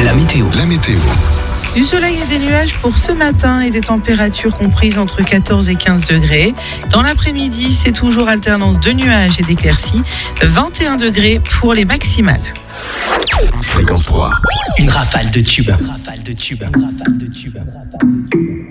La météo. Du soleil et des nuages pour ce matin et des températures comprises entre 14 et 15 degrés. Dans l'après-midi, c'est toujours alternance de nuages et d'éclaircies. 21 degrés pour les maximales. Fréquence 3. Une rafale de tubes.